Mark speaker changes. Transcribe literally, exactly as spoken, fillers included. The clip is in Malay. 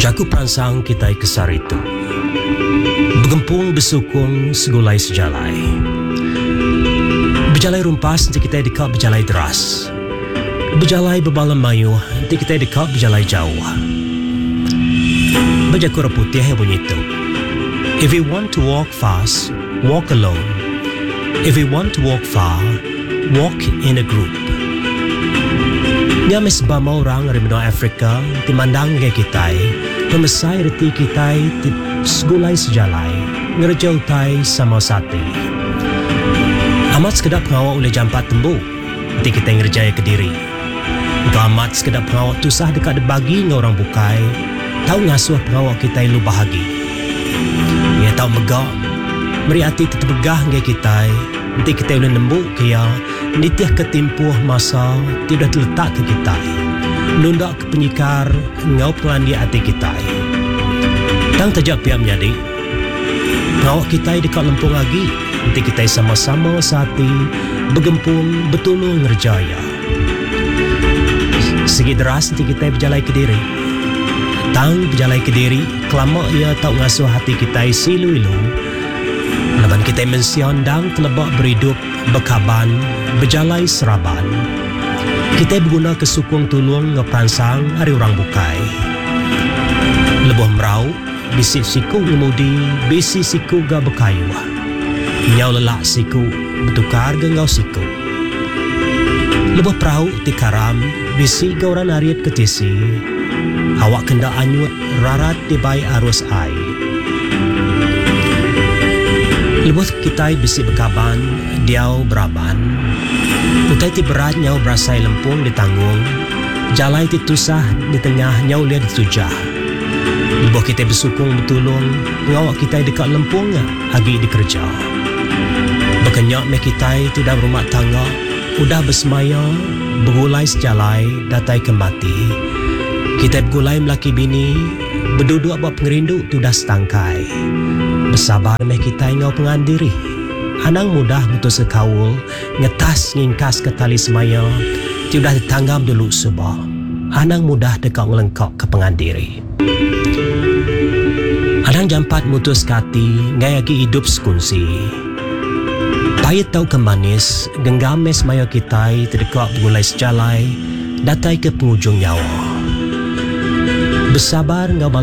Speaker 1: Jaku perangsang kita kesar itu Begempung besukung segulai sejalai Berjalai rumpas nanti kita dekat berjalai deras Berjalai berbalam mayu nanti kita dekat berjalai jauh Berjakura putih yang bunyi itu If you want to walk fast, walk alone If you want to walk far, walk in a group Nya mesbama orang dari benua Afrika timandang ke kita pemesai reti kita ti segulai sejalai ngerjau tai sama sati amat sekedap pengawak oleh jampat tembu nanti kita ngerjaya ke diri engkau amat sekedap pengawak tusah dekat debagi dengan orang bukai tahu ngasuh pengawak kita lu bahagi ia tahu megak meri hati tetap begah dengan kita nanti kita boleh nembuk kaya nitiah ketimpuh masa tidak terletak ke kita nundak ke penyikar ngau pengandi hati kita tang tajak pihak menjadi ngawak kita dekat lempung lagi nanti kita sama-sama sati bergempung betulung ngerjaya segi deras nanti kita berjalai ke diri tang berjalai ke diri kelama ia tak ngasuh hati kita silu-ilu Laban kita mensiandang telebak berhidup, berkaban, berjalai seraban. Kita berguna kesukung tulung ngeperansang hari orang bukai. Lebuh merau, bisi siku ngemudi, bisi siku ga berkayu. Nyau lelak siku, bertukar gengau siku. Lebuh perahu tikaram, bisi ga orang ariat ketisi. Awak kenda anyut, rarat dibai arus air. Lebuh kita bisi berkaban, diau beraban. Utai ti berat nyau berasai lempung ditanggung. Jalai ti tusah di tengah nyau liat ditujah. Lebuh kita bersukung betulung, ngawak kita dekat lempung agi dikerja. Berkenyak me kita tidak berumah tangga, udah bersemaya, bergulai sejalai, datai kemati. Kita bergulai melaki bini, berduduk buat pengerindu tu dah setangkai. Bersabar meh kita ingau pengandiri. Anang mudah mutus sekawul, ngetas ngingkas ke tali semaya, tiudah ditanggam dulu subah. Anang mudah dekat ngelengkok ke pengandiri. Anang jampat mutus kati, ngai lagi hidup sekunsi. Payet tau kemanis, genggam mes semaya kita terdekat mulai sejalai, datai ke penghujung nyawa. Bersabar ngau